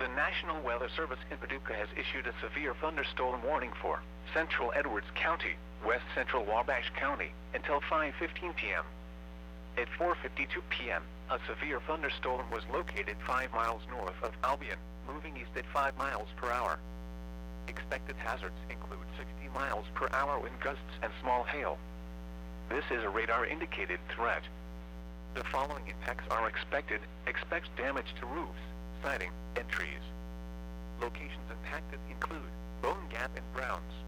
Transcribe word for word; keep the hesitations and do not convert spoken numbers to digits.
The National Weather Service in Paducah has issued a severe thunderstorm warning for central Edwards County, west central Wabash County, until five fifteen p m At four fifty-two p m, a severe thunderstorm was located five miles north of Albion, moving east at five miles per hour. Expected hazards include sixty miles per hour wind gusts and small hail. This is a radar-indicated threat. The following impacts are expected. Expect damage to roofs, siding, and trees. Locations impacted include Bone Gap and Browns.